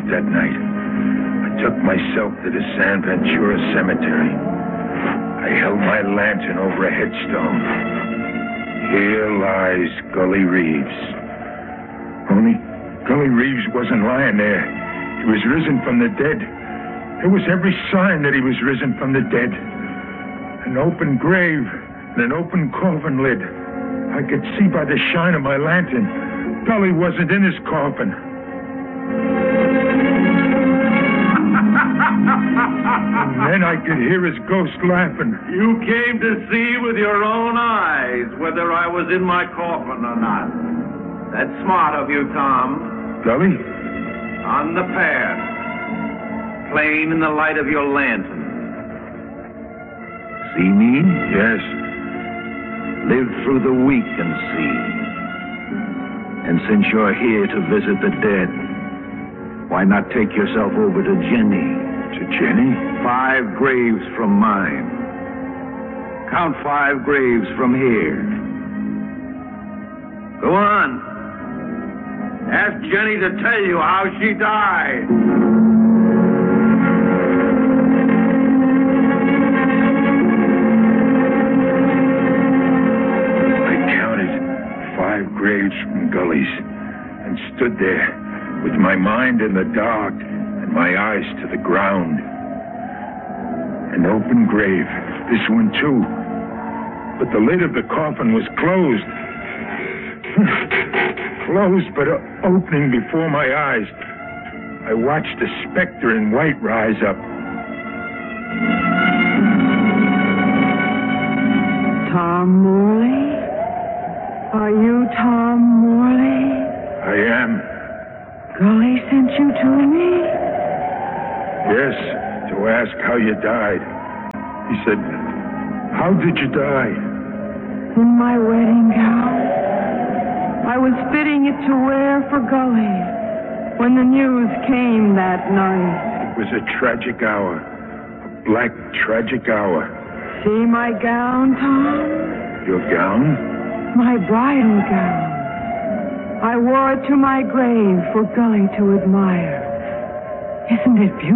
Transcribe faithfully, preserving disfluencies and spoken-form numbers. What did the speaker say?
that night, I took myself to the San Ventura Cemetery. I held my lantern over a headstone. Here lies Gully Reeves. Only Gully Reeves wasn't lying there. He was risen from the dead. There was every sign that he was risen from the dead. An open grave and an open coffin lid. I could see by the shine of my lantern, Gully wasn't in his coffin. And then I could hear his ghost laughing. You came to see with your own eyes whether I was in my coffin or not. That's smart of you, Tom. Gully? On the path, plain in the light of your lantern. See me? Yes. Live through the week and see. And since you're here to visit the dead, why not take yourself over to Jenny? To Jenny? Five graves from mine. Count five graves from here. Go on. Ask Jenny to tell you how she died. Graves from Gully's, and stood there with my mind in the dark and my eyes to the ground. An open grave, this one too, but the lid of the coffin was closed. Closed, but uh, opening before my eyes. I watched a specter in white rise up. Tom Morley? Are you Tom Morley? I am. Gully sent you to me? Yes, to ask how you died. He said, how did you die? In my wedding gown. I was fitting it to wear for Gully when the news came that night. It was a tragic hour. A black, tragic hour. See my gown, Tom? Your gown? My bridal gown. I wore it to my grave for Gully to admire. Isn't it beautiful?